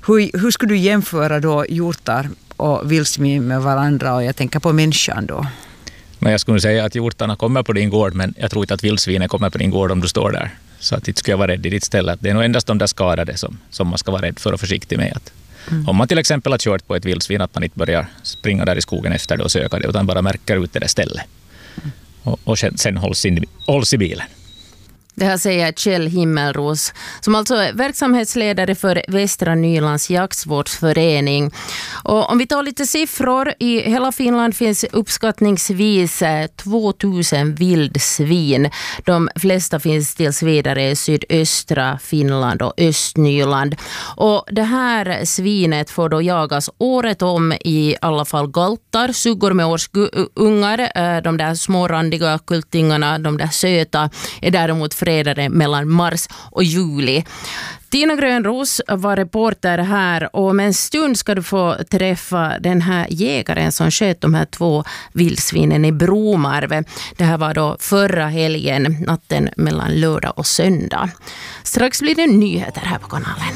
Hur skulle du jämföra då hjortar och vildsvin med varandra, och jag tänker på människan då? Men jag skulle säga att hjortarna kommer på din gård, men jag tror inte att vildsvinen kommer på din gård om du står där. Så att inte skulle jag vara rädd i ditt ställe. Att det är nog endast de där skadade som man ska vara rädd för och försiktig med. Att om man till exempel har kört på ett vildsvin, att man inte börjar springa där i skogen efter det och söka det, utan bara märker ut det där stället. Och sen hålls i bilen. Det här säger Kjell Himmelros, som alltså är verksamhetsledare för Västra Nylands jaktvårdsförening. Och om vi tar lite siffror, i hela Finland finns uppskattningsvis 2000 vildsvin. De flesta finns tills vidare i sydöstra Finland och Östnyland. Och det här svinet får då jagas året om i alla fall galtar, suggor med årsungar. De där små randiga kultingarna, de där söta, är däremot fredade mellan mars och juli. Tina Grönros var reporter här, och om en stund ska du få träffa den här jägaren som sköt de här 2 vildsvinen i Bromarv. Det här var då förra helgen, natten mellan lördag och söndag. Strax blir det nyheter här på kanalen.